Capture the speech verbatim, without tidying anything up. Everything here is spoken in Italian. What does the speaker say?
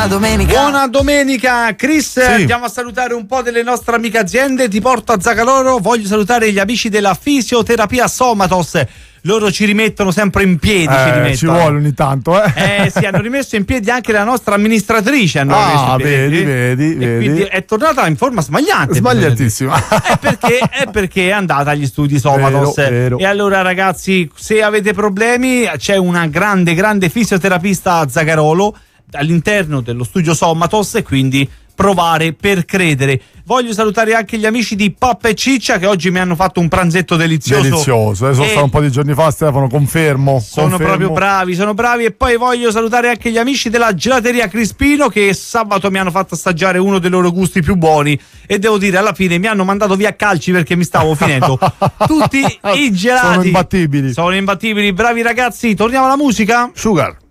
Buona domenica. Buona domenica, Chris. Sì. Andiamo a salutare un po' delle nostre amiche aziende. Ti porto a Zagaloro. Voglio salutare gli amici della fisioterapia Somatos. Loro ci rimettono sempre in piedi. Eh, ci, rimettono. ci vuole ogni tanto, eh? Eh sì, hanno rimesso in piedi anche la nostra amministratrice. Hanno ah, rimesso in piedi. vedi, vedi, e vedi. quindi è tornata in forma sbagliante. Sbagliatissima. È perché, è perché è andata agli studi Somatos. Vero, vero. E allora, ragazzi, se avete problemi, c'è una grande, grande fisioterapista a Zagarolo all'interno dello studio Somatos, e quindi provare per credere. Voglio salutare anche gli amici di Pappa e Ciccia che oggi mi hanno fatto un pranzetto delizioso. Delizioso, eh, sono stato un po' di giorni fa, Stefano, confermo. Sono confermo. proprio bravi, sono bravi. E poi voglio salutare anche gli amici della gelateria Crispino che sabato mi hanno fatto assaggiare uno dei loro gusti più buoni, e devo dire alla fine mi hanno mandato via a calci perché mi stavo finendo tutti i gelati. Sono imbattibili. Sono imbattibili, bravi ragazzi. Torniamo alla musica. Sugar.